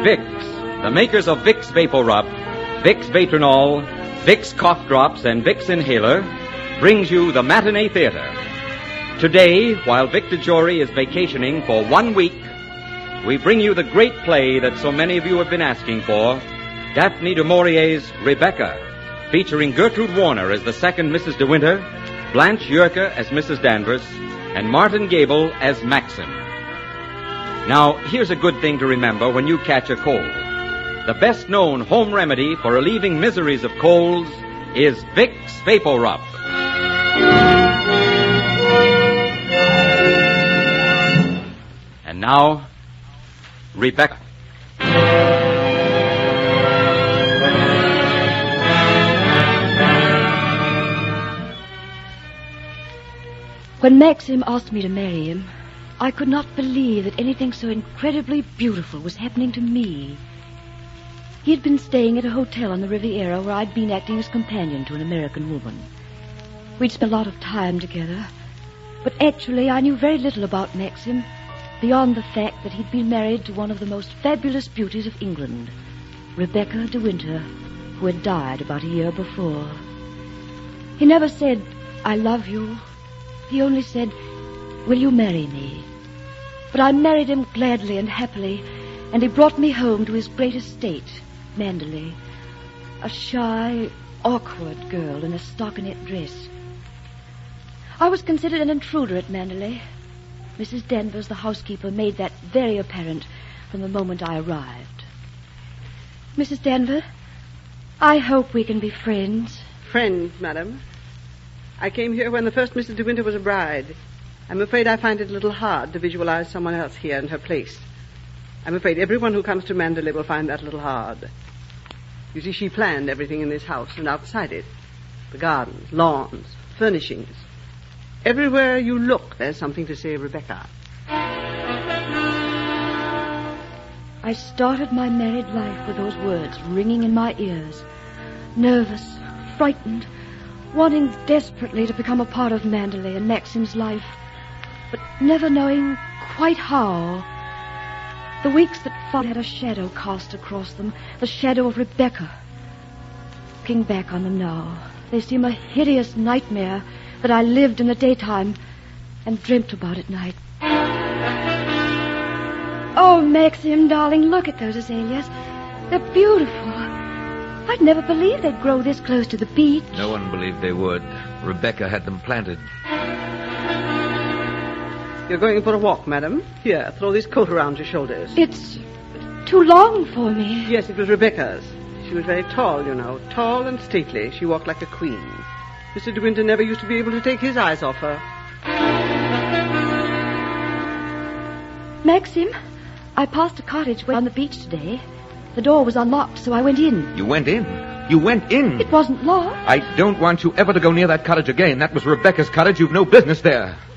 Vicks, the makers of Vicks Vapor Rub, Vicks Vatronol, Vicks Cough Drops, and Vicks Inhaler, brings you the Matinee Theater. Today, while Victor Jory is vacationing for 1 week, we bring you the great play that so many of you have been asking for, Daphne du Maurier's Rebecca, featuring Gertrude Warner as the second Mrs. De Winter, Blanche Yerke as Mrs. Danvers, and Martin Gable as Maxim. Now, here's a good thing to remember when you catch a cold. The best-known home remedy for relieving miseries of colds is Vicks Vapor Rub. And now, Rebecca. When Maxim asked me to marry him, I could not believe that anything so incredibly beautiful was happening to me. He had been staying at a hotel on the Riviera where I'd been acting as companion to an American woman. We'd spent a lot of time together, but actually I knew very little about Maxim, beyond the fact that he'd been married to one of the most fabulous beauties of England, Rebecca de Winter, who had died about a year before. He never said, "I love you." He only said, "Will you marry me?" But I married him gladly and happily, and he brought me home to his great estate, Manderley, a shy, awkward girl in a stockinette dress. I was considered an intruder at Manderley. Mrs. Danvers, the housekeeper, made that very apparent from the moment I arrived. Mrs. Danvers, I hope we can be friends. Friends, madam. I came here when the first Mrs. De Winter was a bride. I'm afraid I find it a little hard to visualize someone else here in her place. I'm afraid everyone who comes to Manderley will find that a little hard. You see, she planned everything in this house and outside it. The gardens, lawns, furnishings. Everywhere you look, there's something to say Rebecca. I started my married life with those words ringing in my ears. Nervous, frightened, wanting desperately to become a part of Manderley and Maxim's life, but never knowing quite how. The weeks that followed had a shadow cast across them, the shadow of Rebecca. Looking back on them now, they seem a hideous nightmare that I lived in the daytime and dreamt about at night. Oh, Maxim, darling, look at those azaleas. They're beautiful. I'd never believed they'd grow this close to the beach. No one believed they would. Rebecca had them planted. You're going for a walk, madam? Here, throw this coat around your shoulders. It's too long for me. Yes, it was Rebecca's. She was very tall, you know. Tall and stately. She walked like a queen. Mr. De Winter never used to be able to take his eyes off her. Maxim, I passed a cottage on the beach today. The door was unlocked, so I went in. You went in? You went in? It wasn't locked. I don't want you ever to go near that cottage again. That was Rebecca's cottage. You've no business there.